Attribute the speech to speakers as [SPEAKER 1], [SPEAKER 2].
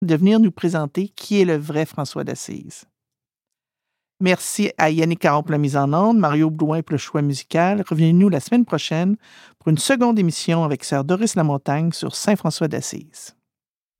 [SPEAKER 1] de venir nous présenter qui est le vrai François d'Assise. Merci à Yannick Caron pour la mise en onde, Mario Blouin pour le choix musical. Revenez-nous la semaine prochaine pour une seconde émission avec Sœur Doris Lamontagne sur Saint François d'Assise.